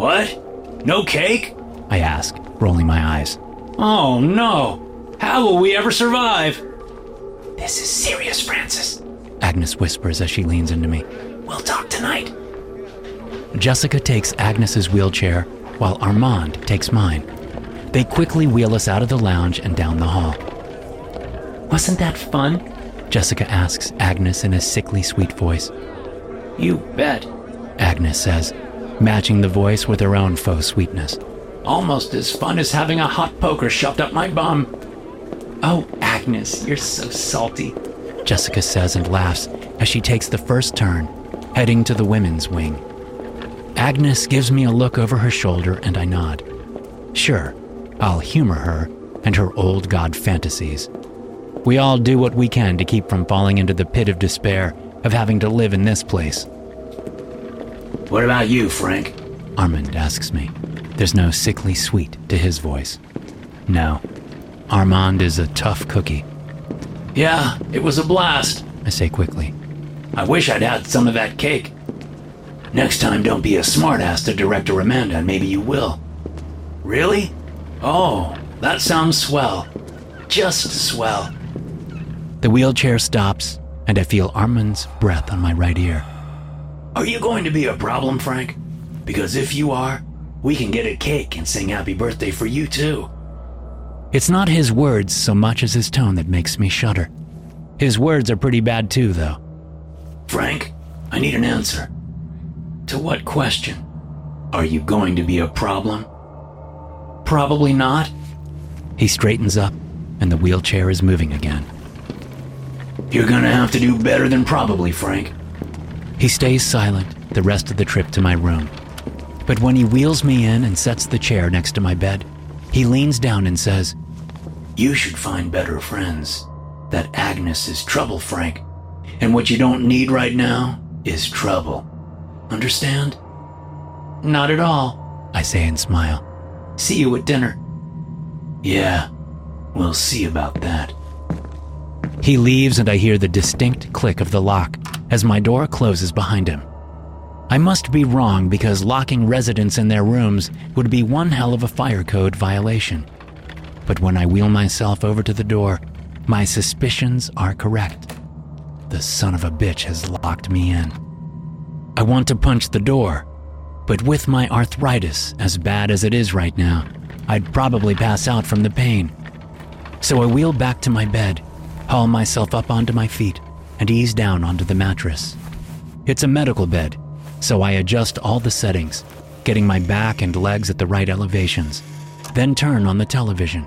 What? No cake? I ask, rolling my eyes. Oh no! How will we ever survive? This is serious, Francis. Agnes whispers as she leans into me. We'll talk tonight. Jessica takes Agnes's wheelchair while Armand takes mine. They quickly wheel us out of the lounge and down the hall. Wasn't that fun? Jessica asks Agnes in a sickly sweet voice. You bet, Agnes says, matching the voice with her own faux sweetness. Almost as fun as having a hot poker shoved up my bum. Oh, Agnes, you're so salty, Jessica says and laughs as she takes the first turn, heading to the women's wing. Agnes gives me a look over her shoulder and I nod. Sure, I'll humor her and her old god fantasies. We all do what we can to keep from falling into the pit of despair of having to live in this place. What about you, Frank? Armand asks me. There's no sickly sweet to his voice. No, Armand is a tough cookie. Yeah, it was a blast, I say quickly. I wish I'd had some of that cake. Next time, don't be a smartass to Director Amanda, and maybe you will. Really? Oh, that sounds swell. Just swell. The wheelchair stops, and I feel Armand's breath on my right ear. Are you going to be a problem, Frank? Because if you are, we can get a cake and sing happy birthday for you too. It's not his words so much as his tone that makes me shudder. His words are pretty bad too, though. Frank, I need an answer. To what question? Are you going to be a problem? Probably not. He straightens up, and the wheelchair is moving again. You're gonna have to do better than probably, Frank. He stays silent the rest of the trip to my room. But when he wheels me in and sets the chair next to my bed, he leans down and says, You should find better friends. That Agnes is trouble, Frank. And what you don't need right now is trouble. Understand? Not at all, I say and smile. See you at dinner. Yeah, we'll see about that. He leaves and I hear the distinct click of the lock as my door closes behind him. I must be wrong because locking residents in their rooms would be one hell of a fire code violation. But when I wheel myself over to the door, my suspicions are correct. The son of a bitch has locked me in. I want to punch the door, but with my arthritis as bad as it is right now, I'd probably pass out from the pain. So I wheel back to my bed, haul myself up onto my feet, and ease down onto the mattress. It's a medical bed, so I adjust all the settings, getting my back and legs at the right elevations, then turn on the television.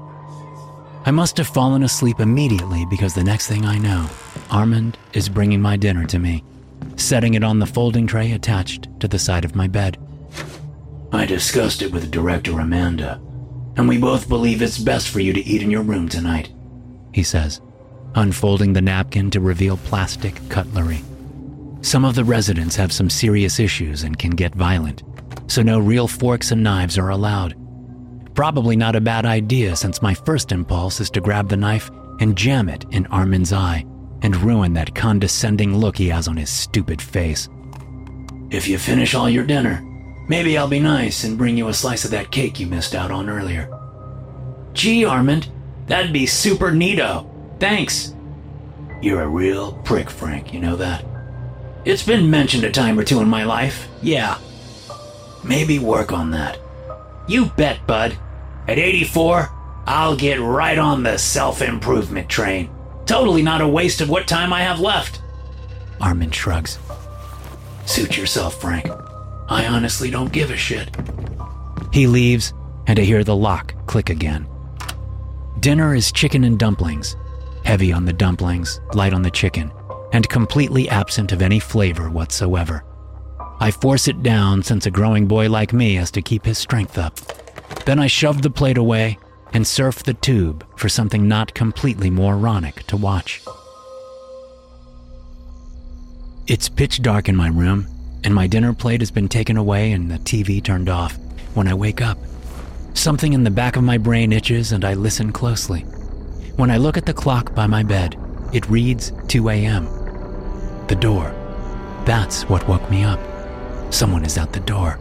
I must have fallen asleep immediately because the next thing I know, Armand is bringing my dinner to me, setting it on the folding tray attached to the side of my bed. I discussed it with Director Amanda, and we both believe it's best for you to eat in your room tonight, he says, unfolding the napkin to reveal plastic cutlery. Some of the residents have some serious issues and can get violent, so no real forks and knives are allowed. Probably not a bad idea since my first impulse is to grab the knife and jam it in Armand's eye and ruin that condescending look he has on his stupid face. If you finish all your dinner, maybe I'll be nice and bring you a slice of that cake you missed out on earlier. Gee, Armand, that'd be super neato. Thanks. You're a real prick, Frank, you know that? It's been mentioned a time or two in my life, yeah. Maybe work on that. You bet, bud. At 84, I'll get right on the self-improvement train. Totally not a waste of what time I have left. Armand shrugs. Suit yourself, Frank. I honestly don't give a shit. He leaves, and I hear the lock click again. Dinner is chicken and dumplings. Heavy on the dumplings, light on the chicken, and completely absent of any flavor whatsoever. I force it down since a growing boy like me has to keep his strength up. Then I shove the plate away and surf the tube for something not completely moronic to watch. It's pitch dark in my room, and my dinner plate has been taken away and the TV turned off when I wake up. Something in the back of my brain itches and I listen closely. When I look at the clock by my bed, it reads 2 a.m. The door. That's what woke me up. Someone is at the door.